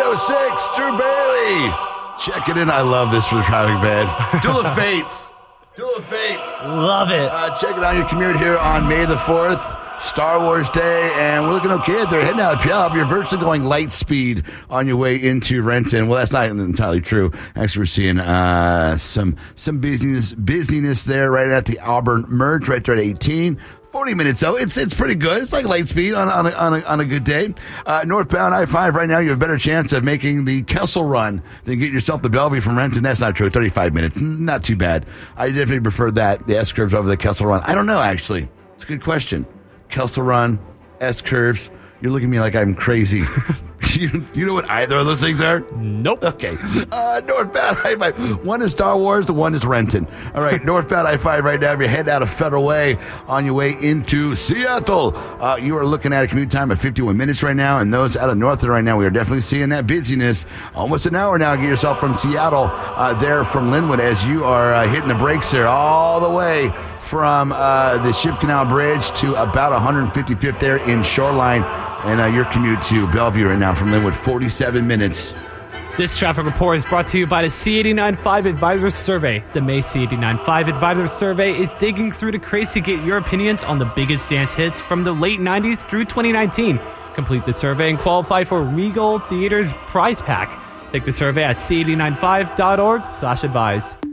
106, Drew Bailey. Check it in. I love this for the traffic bed. Duel of Fates. Duel of Fates. Love it. Check it out your commute here on May the 4th. Star Wars Day, and we're looking okay. They're heading out of Puyallup. You're virtually going light speed on your way into Renton. Well, that's not entirely true. Actually, we're seeing some busyness there right at the Auburn Merge, right there at 18. 40 minutes, though. It's pretty good. It's like light speed on a good day. Northbound I-5 right now, you have a better chance of making the Kessel Run than getting yourself to Bellevue from Renton. That's not true. 35 minutes. Not too bad. I definitely prefer that, the S-curves over the Kessel Run. I don't know, actually. It's a good question. Kessel Run, S-curves. You're looking at me like I'm crazy. You know what either of those things are? Nope. Okay. Northbound I-5. One is Star Wars, the one is Renton. All right, northbound I-5 right now. If you head out of Federal Way on your way into Seattle, you are looking at a commute time of 51 minutes right now. And those out of North right now, we are definitely seeing that busyness. Almost an hour now. Get yourself from Seattle there from Linwood as you are hitting the brakes there all the way from the Ship Canal Bridge to about 155th there in Shoreline. And your commute to Bellevue right now from Linwood, 47 minutes. This traffic report is brought to you by the C89.5 Advisors Survey. The May C89.5 Advisors Survey is digging through the crates to get your opinions on the biggest dance hits from the late 90s through 2019. Complete the survey and qualify for Regal Theater's prize pack. Take the survey at c89.5.org/advise.